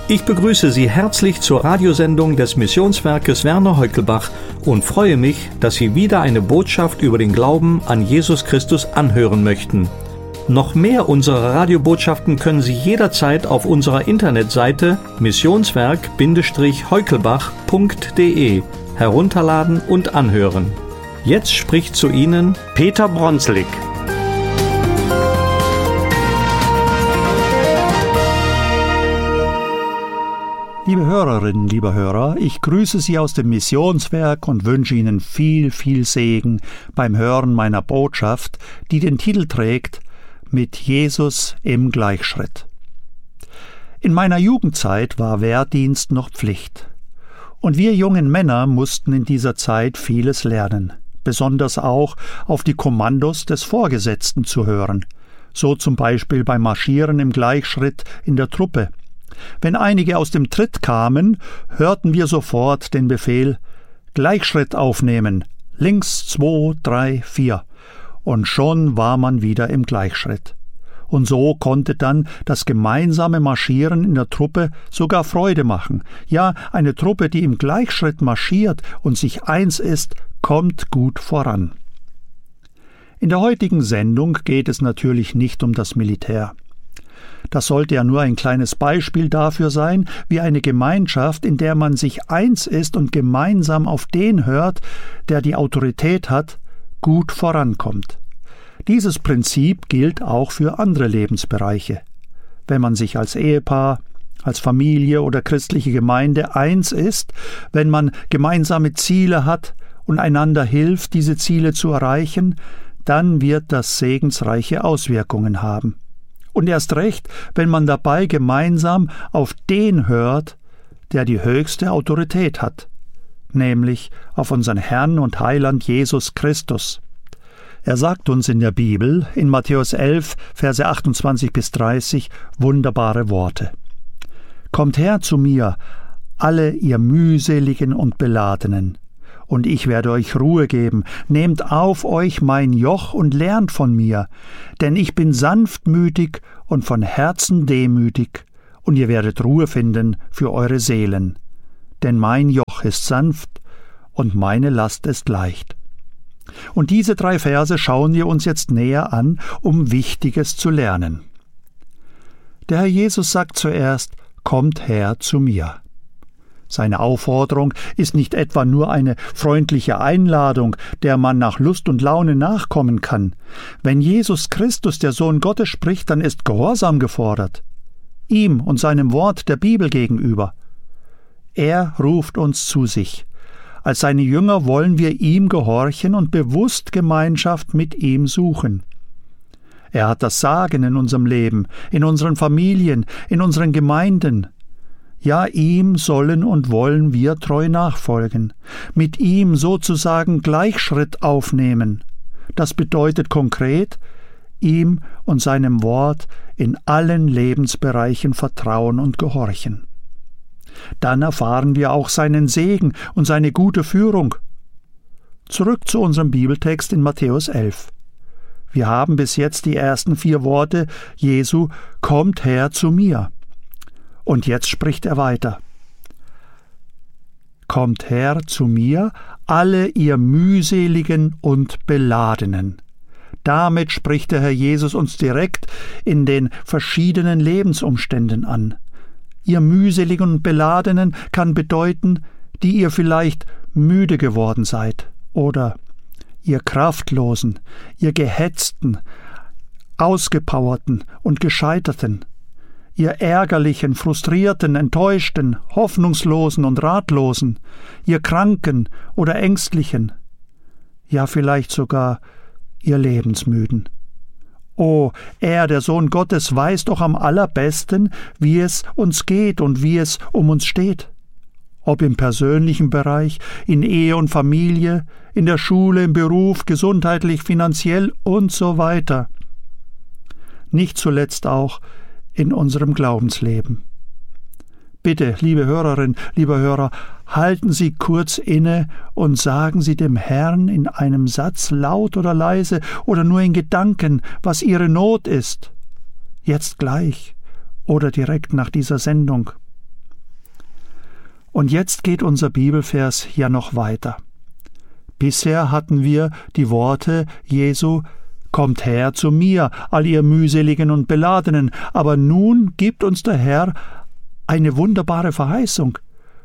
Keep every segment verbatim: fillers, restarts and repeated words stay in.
Ich begrüße Sie herzlich zur Radiosendung des Missionswerkes Werner Heukelbach und freue mich, dass Sie wieder eine Botschaft über den Glauben an Jesus Christus anhören möchten. Noch mehr unserer Radiobotschaften können Sie jederzeit auf unserer Internetseite missionswerk heukelbach punkt de herunterladen und anhören. Jetzt spricht zu Ihnen Peter Bronslik. Liebe Hörerinnen, liebe Hörer, ich grüße Sie aus dem Missionswerk und wünsche Ihnen viel, viel Segen beim Hören meiner Botschaft, die den Titel trägt »Mit Jesus im Gleichschritt«. In meiner Jugendzeit war Wehrdienst noch Pflicht. Und wir jungen Männer mussten in dieser Zeit vieles lernen, besonders auch auf die Kommandos des Vorgesetzten zu hören, so zum Beispiel beim Marschieren im Gleichschritt in der Truppe. Wenn einige aus dem Tritt kamen, hörten wir sofort den Befehl »Gleichschritt aufnehmen, links zwei, drei, vier« und schon war man wieder im Gleichschritt. Und so konnte dann das gemeinsame Marschieren in der Truppe sogar Freude machen. Ja, eine Truppe, die im Gleichschritt marschiert und sich eins ist, kommt gut voran. In der heutigen Sendung geht es natürlich nicht um das Militär. Das sollte ja nur ein kleines Beispiel dafür sein, wie eine Gemeinschaft, in der man sich eins ist und gemeinsam auf den hört, der die Autorität hat, gut vorankommt. Dieses Prinzip gilt auch für andere Lebensbereiche. Wenn man sich als Ehepaar, als Familie oder christliche Gemeinde eins ist, wenn man gemeinsame Ziele hat und einander hilft, diese Ziele zu erreichen, dann wird das segensreiche Auswirkungen haben. Und erst recht, wenn man dabei gemeinsam auf den hört, der die höchste Autorität hat, nämlich auf unseren Herrn und Heiland Jesus Christus. Er sagt uns in der Bibel, in Matthäus elf, Verse achtundzwanzig bis dreißig, wunderbare Worte. »Kommt her zu mir, alle ihr mühseligen und Beladenen, und ich werde euch Ruhe geben. Nehmt auf euch mein Joch und lernt von mir, denn ich bin sanftmütig und von Herzen demütig, und ihr werdet Ruhe finden für eure Seelen. Denn mein Joch ist sanft und meine Last ist leicht.« Und diese drei Verse schauen wir uns jetzt näher an, um Wichtiges zu lernen. Der Herr Jesus sagt zuerst, »Kommt her zu mir«. Seine Aufforderung ist nicht etwa nur eine freundliche Einladung, der man nach Lust und Laune nachkommen kann. Wenn Jesus Christus, der Sohn Gottes, spricht, dann ist Gehorsam gefordert. Ihm und seinem Wort der Bibel gegenüber. Er ruft uns zu sich. Als seine Jünger wollen wir ihm gehorchen und bewusst Gemeinschaft mit ihm suchen. Er hat das Sagen in unserem Leben, in unseren Familien, in unseren Gemeinden. Ja, ihm sollen und wollen wir treu nachfolgen, mit ihm sozusagen Gleichschritt aufnehmen. Das bedeutet konkret, ihm und seinem Wort in allen Lebensbereichen vertrauen und gehorchen. Dann erfahren wir auch seinen Segen und seine gute Führung. Zurück zu unserem Bibeltext in Matthäus elf. Wir haben bis jetzt die ersten vier Worte Jesu, »Kommt her zu mir«. Und jetzt spricht er weiter. »Kommt her zu mir, alle ihr mühseligen und Beladenen.« Damit spricht der Herr Jesus uns direkt in den verschiedenen Lebensumständen an. Ihr mühseligen und Beladenen kann bedeuten, die ihr vielleicht müde geworden seid, oder ihr Kraftlosen, ihr Gehetzten, Ausgepowerten und Gescheiterten, ihr Ärgerlichen, Frustrierten, Enttäuschten, Hoffnungslosen und Ratlosen, ihr Kranken oder Ängstlichen, ja vielleicht sogar ihr Lebensmüden. Oh, er, der Sohn Gottes, weiß doch am allerbesten, wie es uns geht und wie es um uns steht. Ob im persönlichen Bereich, in Ehe und Familie, in der Schule, im Beruf, gesundheitlich, finanziell und so weiter. Nicht zuletzt auch in unserem Glaubensleben. Bitte, liebe Hörerin, lieber Hörer, halten Sie kurz inne und sagen Sie dem Herrn in einem Satz laut oder leise oder nur in Gedanken, was Ihre Not ist. Jetzt gleich oder direkt nach dieser Sendung. Und jetzt geht unser Bibelvers ja noch weiter. Bisher hatten wir die Worte Jesu: Kommt her zu mir, all ihr mühseligen und Beladenen, aber nun gibt uns der Herr eine wunderbare Verheißung: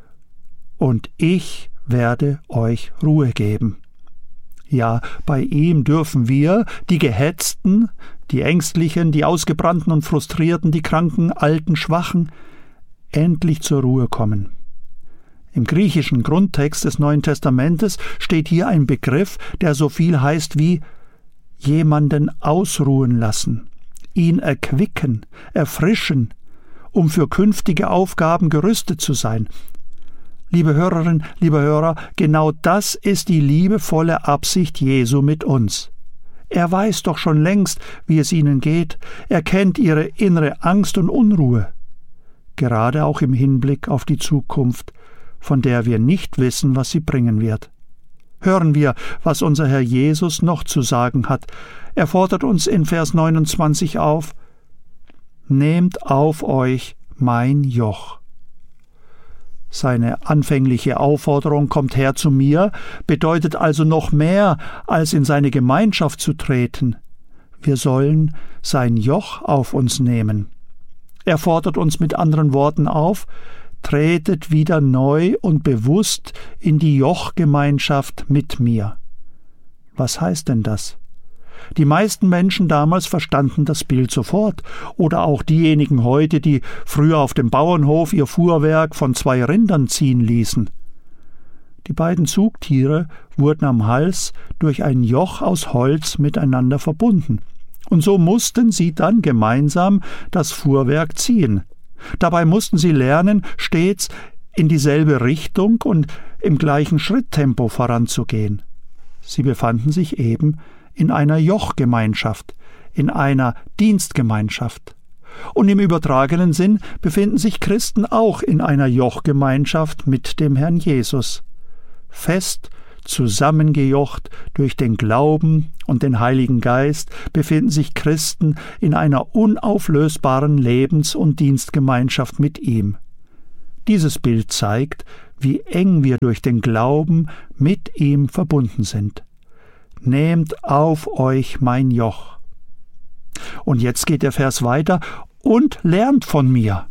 Und ich werde euch Ruhe geben. Ja, bei ihm dürfen wir, die Gehetzten, die Ängstlichen, die Ausgebrannten und Frustrierten, die Kranken, Alten, Schwachen, endlich zur Ruhe kommen. Im griechischen Grundtext des Neuen Testamentes steht hier ein Begriff, der so viel heißt wie jemanden ausruhen lassen, ihn erquicken, erfrischen, um für künftige Aufgaben gerüstet zu sein. Liebe Hörerinnen, liebe Hörer, genau das ist die liebevolle Absicht Jesu mit uns. Er weiß doch schon längst, wie es ihnen geht. Er kennt ihre innere Angst und Unruhe. Gerade auch im Hinblick auf die Zukunft, von der wir nicht wissen, was sie bringen wird. Hören wir, was unser Herr Jesus noch zu sagen hat. Er fordert uns in Vers neunundzwanzig auf: Nehmt auf euch mein Joch. Seine anfängliche Aufforderung, kommt her zu mir, bedeutet also noch mehr, als in seine Gemeinschaft zu treten. Wir sollen sein Joch auf uns nehmen. Er fordert uns mit anderen Worten auf: Tretet wieder neu und bewusst in die Jochgemeinschaft mit mir. Was heißt denn das? Die meisten Menschen damals verstanden das Bild sofort, oder auch diejenigen heute, die früher auf dem Bauernhof ihr Fuhrwerk von zwei Rindern ziehen ließen. Die beiden Zugtiere wurden am Hals durch ein Joch aus Holz miteinander verbunden, und so mussten sie dann gemeinsam das Fuhrwerk ziehen. Dabei mussten sie lernen, stets in dieselbe Richtung und im gleichen Schritttempo voranzugehen. Sie befanden sich eben in einer Jochgemeinschaft, in einer Dienstgemeinschaft. Und im übertragenen Sinn befinden sich Christen auch in einer Jochgemeinschaft mit dem Herrn Jesus. Fest zusammengejocht durch den Glauben und den Heiligen Geist befinden sich Christen in einer unauflösbaren Lebens- und Dienstgemeinschaft mit ihm. Dieses Bild zeigt, wie eng wir durch den Glauben mit ihm verbunden sind. Nehmt auf euch mein Joch. Und jetzt geht der Vers weiter: Und lernt von mir.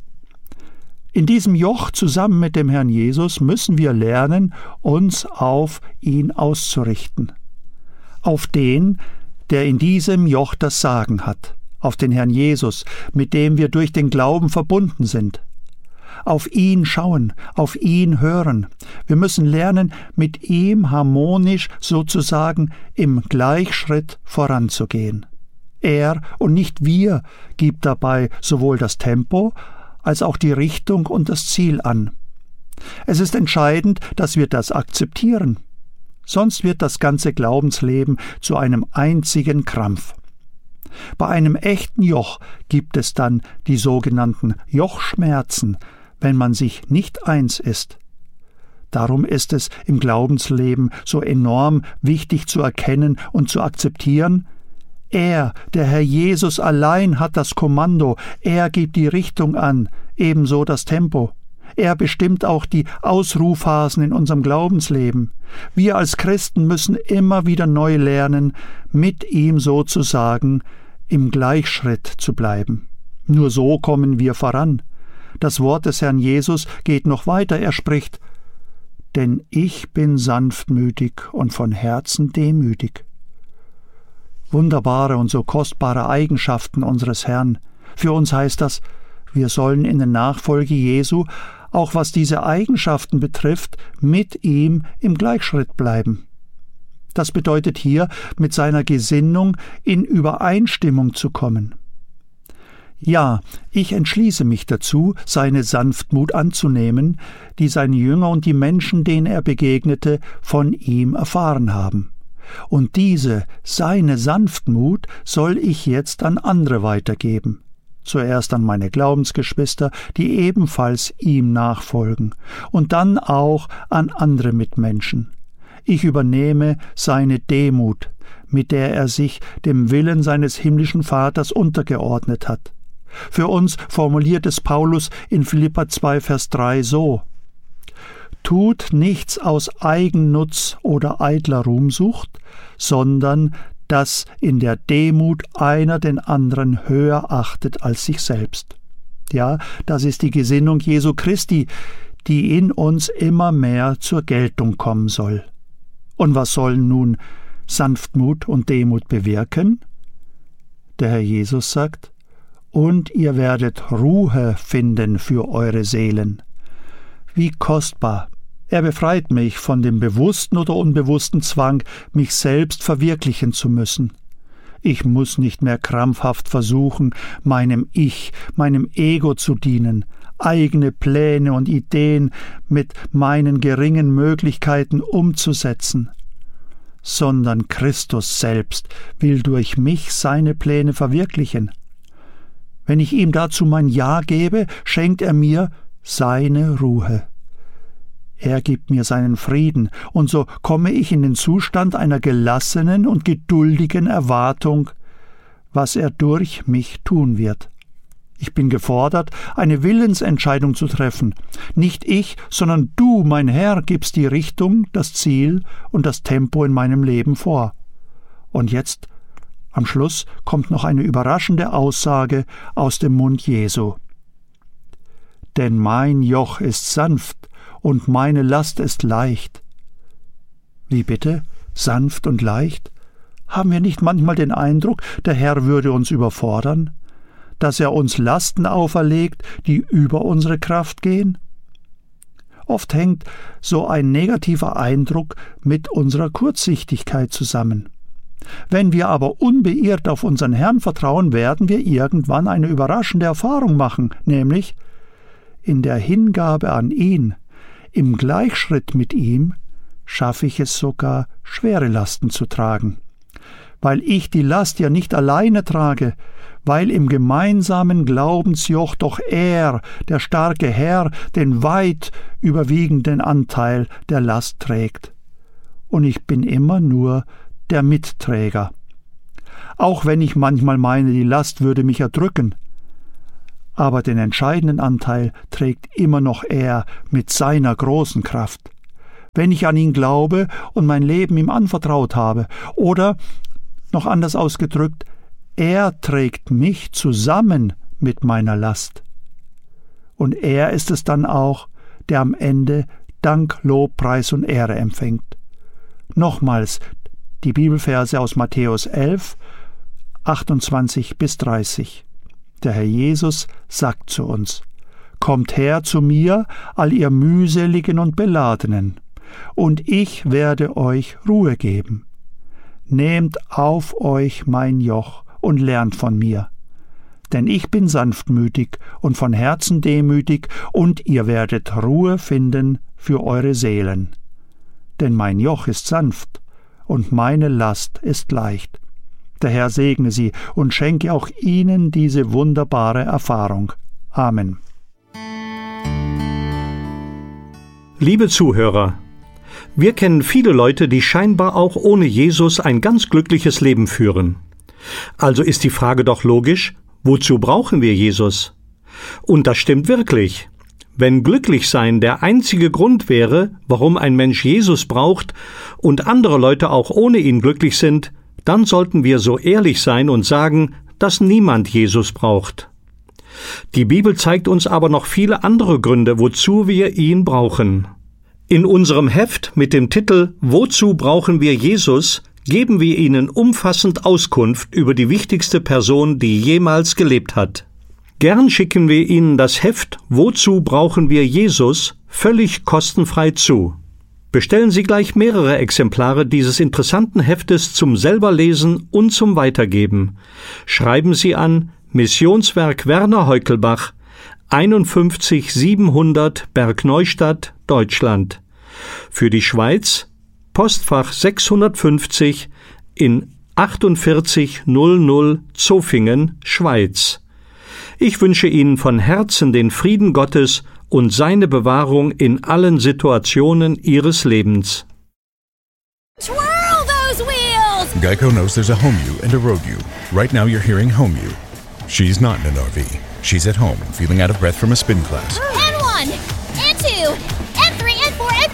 In diesem Joch zusammen mit dem Herrn Jesus müssen wir lernen, uns auf ihn auszurichten. Auf den, der in diesem Joch das Sagen hat. Auf den Herrn Jesus, mit dem wir durch den Glauben verbunden sind. Auf ihn schauen, auf ihn hören. Wir müssen lernen, mit ihm harmonisch sozusagen im Gleichschritt voranzugehen. Er und nicht wir gibt dabei sowohl das Tempo als auch die Richtung und das Ziel an. Es ist entscheidend, dass wir das akzeptieren. Sonst wird das ganze Glaubensleben zu einem einzigen Krampf. Bei einem echten Joch gibt es dann die sogenannten Jochschmerzen, wenn man sich nicht eins ist. Darum ist es im Glaubensleben so enorm wichtig zu erkennen und zu akzeptieren: Er, der Herr Jesus allein, hat das Kommando, er gibt die Richtung an, ebenso das Tempo. Er bestimmt auch die Ausruhphasen in unserem Glaubensleben. Wir als Christen müssen immer wieder neu lernen, mit ihm sozusagen im Gleichschritt zu bleiben. Nur so kommen wir voran. Das Wort des Herrn Jesus geht noch weiter, er spricht: Denn ich bin sanftmütig und von Herzen demütig. Wunderbare und so kostbare Eigenschaften unseres Herrn. Für uns heißt das, wir sollen in der Nachfolge Jesu, auch was diese Eigenschaften betrifft, mit ihm im Gleichschritt bleiben. Das bedeutet hier, mit seiner Gesinnung in Übereinstimmung zu kommen. Ja, ich entschließe mich dazu, seine Sanftmut anzunehmen, die seine Jünger und die Menschen, denen er begegnete, von ihm erfahren haben. Und diese, seine Sanftmut, soll ich jetzt an andere weitergeben. Zuerst an meine Glaubensgeschwister, die ebenfalls ihm nachfolgen, und dann auch an andere Mitmenschen. Ich übernehme seine Demut, mit der er sich dem Willen seines himmlischen Vaters untergeordnet hat. Für uns formuliert es Paulus in Philipper zwei, Vers drei so: tut nichts aus Eigennutz oder eitler Ruhmsucht, sondern dass in der Demut einer den anderen höher achtet als sich selbst. Ja, das ist die Gesinnung Jesu Christi, die in uns immer mehr zur Geltung kommen soll. Und was sollen nun Sanftmut und Demut bewirken? Der Herr Jesus sagt, und ihr werdet Ruhe finden für eure Seelen. Wie kostbar! Er befreit mich von dem bewussten oder unbewussten Zwang, mich selbst verwirklichen zu müssen. Ich muss nicht mehr krampfhaft versuchen, meinem Ich, meinem Ego zu dienen, eigene Pläne und Ideen mit meinen geringen Möglichkeiten umzusetzen, sondern Christus selbst will durch mich seine Pläne verwirklichen. Wenn ich ihm dazu mein Ja gebe, schenkt er mir seine Ruhe. Er gibt mir seinen Frieden, und so komme ich in den Zustand einer gelassenen und geduldigen Erwartung, was er durch mich tun wird. Ich bin gefordert, eine Willensentscheidung zu treffen. Nicht ich, sondern du, mein Herr, gibst die Richtung, das Ziel und das Tempo in meinem Leben vor. Und jetzt, am Schluss, kommt noch eine überraschende Aussage aus dem Mund Jesu. Denn mein Joch ist sanft und meine Last ist leicht. Wie bitte? Sanft und leicht? Haben wir nicht manchmal den Eindruck, der Herr würde uns überfordern? Dass er uns Lasten auferlegt, die über unsere Kraft gehen? Oft hängt so ein negativer Eindruck mit unserer Kurzsichtigkeit zusammen. Wenn wir aber unbeirrt auf unseren Herrn vertrauen, werden wir irgendwann eine überraschende Erfahrung machen, nämlich in der Hingabe an ihn, im Gleichschritt mit ihm, schaffe ich es sogar, schwere Lasten zu tragen. Weil ich die Last ja nicht alleine trage, weil im gemeinsamen Glaubensjoch doch er, der starke Herr, den weit überwiegenden Anteil der Last trägt. Und ich bin immer nur der Mitträger. Auch wenn ich manchmal meine, die Last würde mich erdrücken, aber den entscheidenden Anteil trägt immer noch er mit seiner großen Kraft. Wenn ich an ihn glaube und mein Leben ihm anvertraut habe, oder, noch anders ausgedrückt, er trägt mich zusammen mit meiner Last. Und er ist es dann auch, der am Ende Dank, Lob, Preis und Ehre empfängt. Nochmals die Bibelverse aus Matthäus elf, achtundzwanzig bis dreißig. Der Herr Jesus sagt zu uns: Kommt her zu mir, all ihr mühseligen und Beladenen, und ich werde euch Ruhe geben. Nehmt auf euch mein Joch und lernt von mir. Denn ich bin sanftmütig und von Herzen demütig, und ihr werdet Ruhe finden für eure Seelen. Denn mein Joch ist sanft und meine Last ist leicht. Der Herr segne Sie und schenke auch Ihnen diese wunderbare Erfahrung. Amen. Liebe Zuhörer, wir kennen viele Leute, die scheinbar auch ohne Jesus ein ganz glückliches Leben führen. Also ist die Frage doch logisch, wozu brauchen wir Jesus? Und das stimmt wirklich. Wenn Glücklichsein der einzige Grund wäre, warum ein Mensch Jesus braucht und andere Leute auch ohne ihn glücklich sind, dann sollten wir so ehrlich sein und sagen, dass niemand Jesus braucht. Die Bibel zeigt uns aber noch viele andere Gründe, wozu wir ihn brauchen. In unserem Heft mit dem Titel »Wozu brauchen wir Jesus?« geben wir Ihnen umfassend Auskunft über die wichtigste Person, die jemals gelebt hat. Gern schicken wir Ihnen das Heft »Wozu brauchen wir Jesus?« völlig kostenfrei zu. Bestellen Sie gleich mehrere Exemplare dieses interessanten Heftes zum Selberlesen und zum Weitergeben. Schreiben Sie an Missionswerk Werner Heukelbach, einundfünfzig siebenhundert Bergneustadt, Deutschland. Für die Schweiz Postfach sechshundertfünfzig in achtundvierzig null null Zofingen, Schweiz. Ich wünsche Ihnen von Herzen den Frieden Gottes und seine Bewahrung in allen Situationen Ihres Lebens. Twirl those wheels! Geico knows there's a home you and a road you. Right now you're hearing home you. She's not in an R V. She's at home and feeling out of breath from a spin class. And one, and two, and three, and four, and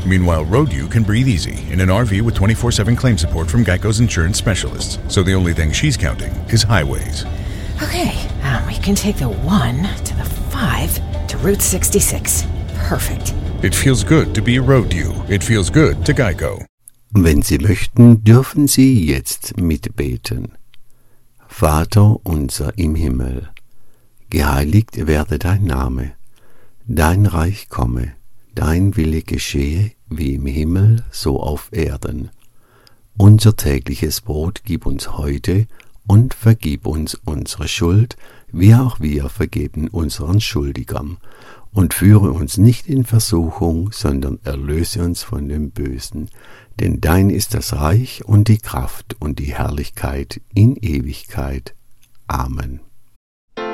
Meanwhile, Road-U can breathe easy in an R V with twenty-four seven claim support from Geico's insurance specialists. So the only thing she's counting is highways. Okay, um, we can take the one to the five to Route sixty-six. Perfect. It feels good to be Road-U. It feels good to Geico. Wenn Sie möchten, dürfen Sie jetzt mitbeten. Vater unser im Himmel, geheiligt werde dein Name, dein Reich komme, dein Wille geschehe, wie im Himmel, so auf Erden. Unser tägliches Brot gib uns heute und vergib uns unsere Schuld, wie auch wir vergeben unseren Schuldigern. Und führe uns nicht in Versuchung, sondern erlöse uns von dem Bösen. Denn dein ist das Reich und die Kraft und die Herrlichkeit in Ewigkeit. Amen.